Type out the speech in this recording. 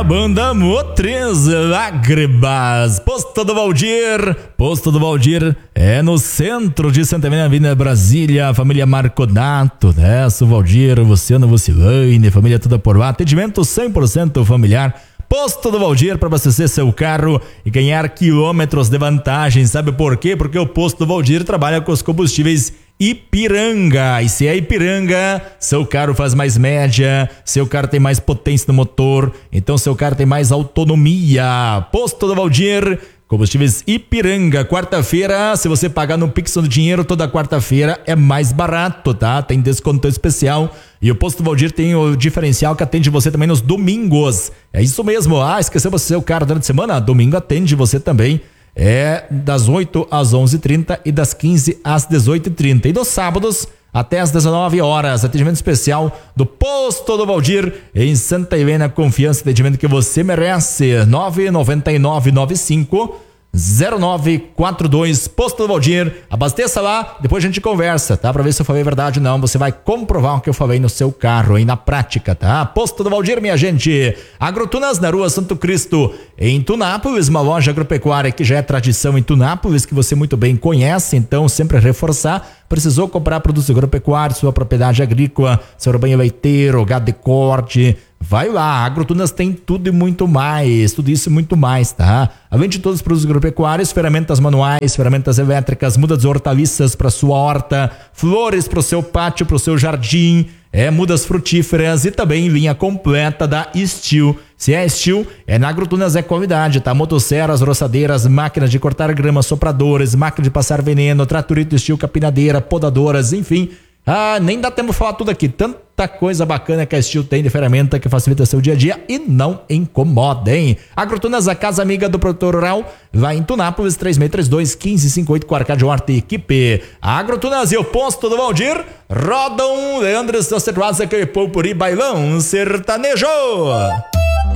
a banda Motriz Lágrimas. Posto do Valdir é no centro de Santa Helena, Avenida Brasília. Família Marconato, né? Sou Valdir, Luciano, Lucilane, família toda por lá. Atendimento 100% familiar. Posto do Valdir para abastecer seu carro e ganhar quilômetros de vantagem. Sabe por quê? Porque o Posto do Valdir trabalha com os combustíveis Ipiranga. E se é Ipiranga, seu carro faz mais média, seu carro tem mais potência no motor, então seu carro tem mais autonomia. Posto do Valdir, combustíveis Ipiranga. Quarta-feira, se você pagar no Pix do dinheiro, toda quarta-feira é mais barato, tá? Tem desconto especial. E o Posto Valdir tem o diferencial que atende você também nos domingos. É isso mesmo. Esqueceu você seu carro durante a semana? Domingo atende você também. É das 8 às 11h30 e das 15 às 18h30. E nos sábados até às 19 horas. Atendimento especial do Posto do Valdir em Santa Helena. Confiança e atendimento que você merece. 999950942. Posto do Valdir. Abasteça lá, depois a gente conversa, tá? Pra ver se eu falei verdade ou não. Você vai comprovar o que eu falei no seu carro aí na prática, tá? Posto do Valdir, minha gente. Agrotunas na Rua Santo Cristo, em Tunápolis, uma loja agropecuária que já é tradição em Tunápolis, que você muito bem conhece, então sempre reforçar. Precisou comprar produtos agropecuários, sua propriedade agrícola, seu rebanho leiteiro, gado de corte, vai lá. Agrotunas tem tudo e muito mais, tudo isso e muito mais, tá? Além de todos os produtos agropecuários, ferramentas manuais, ferramentas elétricas, mudas de hortaliças para sua horta, flores para o seu pátio, para o seu jardim, mudas frutíferas e também linha completa da Steel. Se é Steel, na Agrotunas é qualidade, tá? Motosserras, roçadeiras, máquinas de cortar grama, sopradores, máquina de passar veneno, tratorito Steel, capinadeira, podadoras, enfim. Nem dá tempo de falar tudo aqui. Tanta coisa bacana que a Steel tem de ferramenta que facilita seu dia a dia e não incomoda, hein? Agrotunas, a casa amiga do produtor rural, vai em Tunápolis, 3632-1558, com Arcade Horta e equipe. Agrotunas e o Posto do Valdir rodam Leandro Sossetuasa, aquele popuri bailão sertanejo.